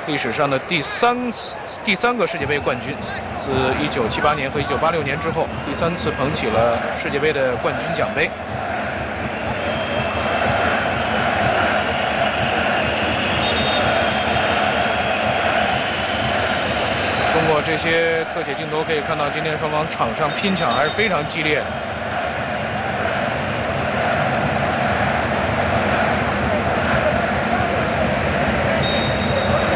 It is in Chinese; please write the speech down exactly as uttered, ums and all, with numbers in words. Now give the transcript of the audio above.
历史上的第三第三个世界杯冠军，自一九七八年和一九八六年之后，第三次捧起了世界杯的冠军奖杯。通过这些特写镜头可以看到，今天双方场上拼抢还是非常激烈的。